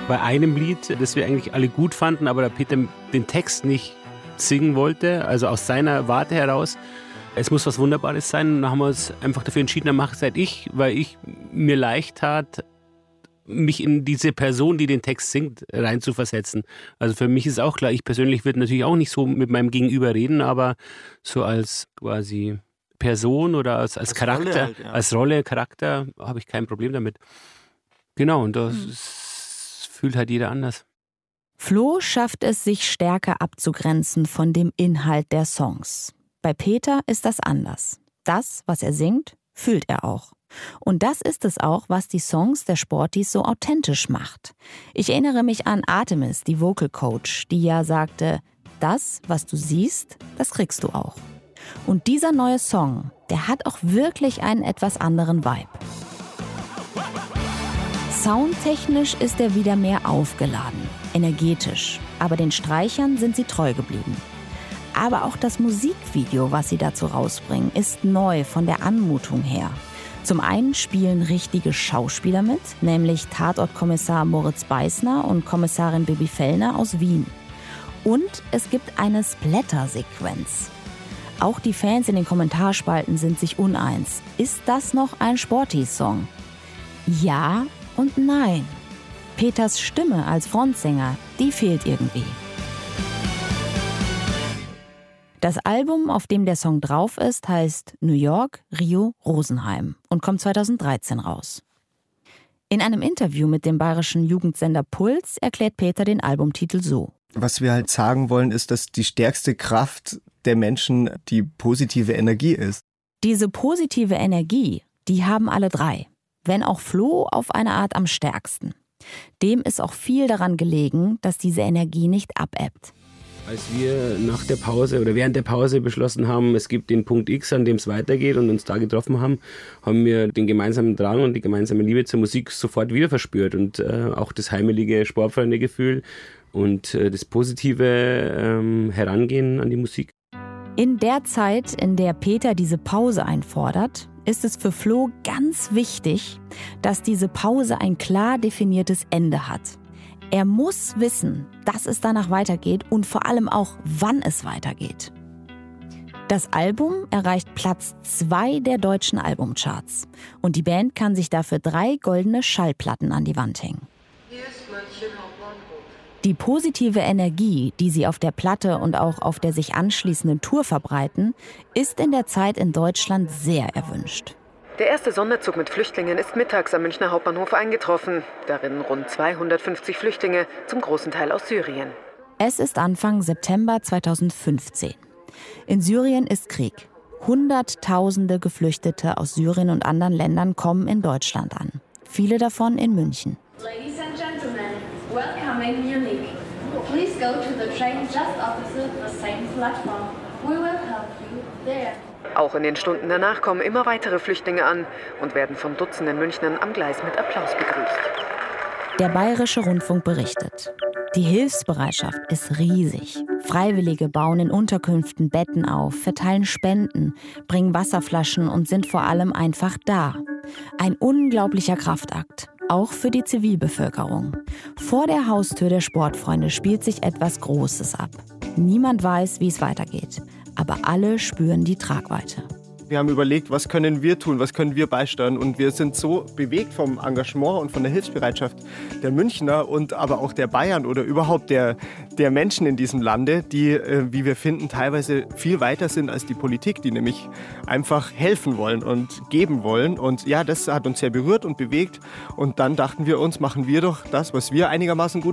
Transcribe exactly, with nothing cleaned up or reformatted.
bei einem Lied, das wir eigentlich alle gut fanden, aber der Peter den Text nicht singen wollte, also aus seiner Warte heraus. Es muss was Wunderbares sein. Und dann haben wir uns einfach dafür entschieden, dann mache es halt ich, weil ich mir leicht tat, mich in diese Person, die den Text singt, reinzuversetzen. Also für mich ist auch klar, ich persönlich würde natürlich auch nicht so mit meinem Gegenüber reden, aber so als quasi Person oder als, als, als Charakter, Rolle halt, ja. als Rolle, Charakter, habe ich kein Problem damit. Genau, und das hm. ist, fühlt halt jeder anders. Flo schafft es, sich stärker abzugrenzen von dem Inhalt der Songs. Bei Peter ist das anders. Das, was er singt, fühlt er auch. Und das ist es auch, was die Songs der Sporties so authentisch macht. Ich erinnere mich an Artemis, die Vocal Coach, die ja sagte, das, was du siehst, das kriegst du auch. Und dieser neue Song, der hat auch wirklich einen etwas anderen Vibe. Soundtechnisch ist er wieder mehr aufgeladen, energetisch, aber den Streichern sind sie treu geblieben. Aber auch das Musikvideo, was sie dazu rausbringen, ist neu von der Anmutung her. Zum einen spielen richtige Schauspieler mit, nämlich Tatortkommissar Moritz Beißner und Kommissarin Bibi Fellner aus Wien. Und es gibt eine Splatter-Sequenz. Auch die Fans in den Kommentarspalten sind sich uneins. Ist das noch ein Sporties-Song? Ja und nein. Peters Stimme als Frontsänger, die fehlt irgendwie. Das Album, auf dem der Song drauf ist, heißt New York, Rio, Rosenheim und kommt zweitausenddreizehn raus. In einem Interview mit dem bayerischen Jugendsender Puls erklärt Peter den Albumtitel so. Was wir halt sagen wollen, ist, dass die stärkste Kraft der Menschen die positive Energie ist. Diese positive Energie, die haben alle drei. Wenn auch Flo auf eine Art am stärksten. Dem ist auch viel daran gelegen, dass diese Energie nicht abebbt. Als wir nach der Pause oder während der Pause beschlossen haben, es gibt den Punkt X, an dem es weitergeht und uns da getroffen haben, haben wir den gemeinsamen Drang und die gemeinsame Liebe zur Musik sofort wieder verspürt und äh, auch das heimelige Sportfreunde-Gefühl und äh, das positive ähm, Herangehen an die Musik. In der Zeit, in der Peter diese Pause einfordert, ist es für Flo ganz wichtig, dass diese Pause ein klar definiertes Ende hat. Er muss wissen, dass es danach weitergeht und vor allem auch, wann es weitergeht. Das Album erreicht Platz zwei der deutschen Albumcharts. Und die Band kann sich dafür drei goldene Schallplatten an die Wand hängen. Die positive Energie, die sie auf der Platte und auch auf der sich anschließenden Tour verbreiten, ist in der Zeit in Deutschland sehr erwünscht. Der erste Sonderzug mit Flüchtlingen ist mittags am Münchner Hauptbahnhof eingetroffen. Darin rund zweihundertfünfzig Flüchtlinge, zum großen Teil aus Syrien. Es ist Anfang September zweitausendfünfzehn. In Syrien ist Krieg. Hunderttausende Geflüchtete aus Syrien und anderen Ländern kommen in Deutschland an. Viele davon in München. Ladies and gentlemen, welcome in Munich. Please go to the train just opposite the same platform. We will help you there. Auch in den Stunden danach kommen immer weitere Flüchtlinge an und werden von Dutzenden Münchnern am Gleis mit Applaus begrüßt. Der Bayerische Rundfunk berichtet. Die Hilfsbereitschaft ist riesig. Freiwillige bauen in Unterkünften Betten auf, verteilen Spenden, bringen Wasserflaschen und sind vor allem einfach da. Ein unglaublicher Kraftakt, auch für die Zivilbevölkerung. Vor der Haustür der Sportfreunde spielt sich etwas Großes ab. Niemand weiß, wie es weitergeht. Aber alle spüren die Tragweite. Wir haben überlegt, was können wir tun, was können wir beisteuern. Und wir sind so bewegt vom Engagement und von der Hilfsbereitschaft der Münchner und aber auch der Bayern oder überhaupt der, der Menschen in diesem Lande, die, äh, wie wir finden, teilweise viel weiter sind als die Politik, die nämlich einfach helfen wollen und geben wollen. Und ja, das hat uns sehr berührt und bewegt. Und dann dachten wir uns, machen wir doch das, was wir einigermaßen gut